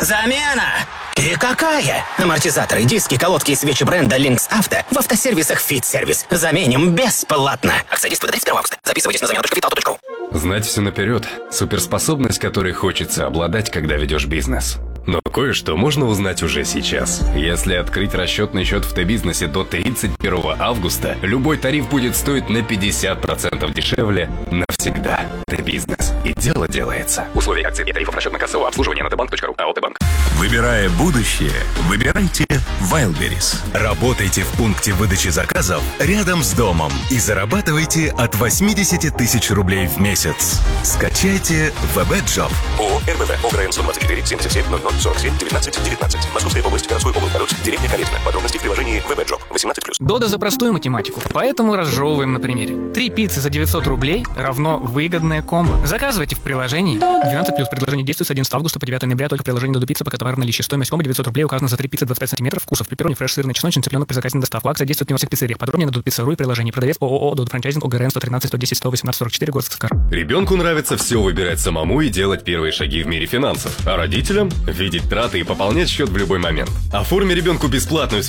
Замена! И какая? Амортизаторы, диски, колодки и свечи бренда Lynx Auto в автосервисах Fit-сервис. Заменим бесплатно. Акция действует до 31 августа. Записывайтесь на замена.vital.ru. Знать все наперед – суперспособность, которой хочется обладать, когда ведешь бизнес. Но кое-что можно узнать уже сейчас. Если открыть расчетный счет в Т-бизнесе до 31 августа, любой тариф будет стоить на 50% дешевле навсегда. Т-бизнес. И дело делается. Условия акций и тарифов расчетно-кассового обслуживания на tbank.ru. АО «Т-банк». Выбирая будущее, выбирайте Wildberries. Работайте в пункте выдачи заказов рядом с домом и зарабатывайте от 80 тысяч рублей в месяц. Скачайте VB-Job. ООО РБВ. ОГРН 124 77 00 47 19 19. Московская область, городской округ Подольск, деревня Калетина. Подробности в приложении VB-Job. 18+. Дода за простую математику, поэтому разжевываем на примере. 3 пиццы за 900 рублей равно выгодное комбо. Заказывайте в приложении. 12+. Предложение действует с 11 августа по 9 ноября только в приложении Dodo Pizza, пока товар в наличии. Стоимость комбо 900 рублей указана за 3 пиццы 25 сантиметров. Вкусов: пепперони, фреш, сырный, чесночный, цыпленок при заказе на доставку. Акция действует не во всех пиццериях. Подробнее на dodopizza.ru и приложении. Продавец ООО Dodo Франчайзинг, ОГРН 113 110 118 44, город Сыскар. Ребенку нравится все выбирать самому и делать первые шаги в мире финансов. А родителям – видеть траты и пополнять счет в любой момент. Оформи ребенку бесплатную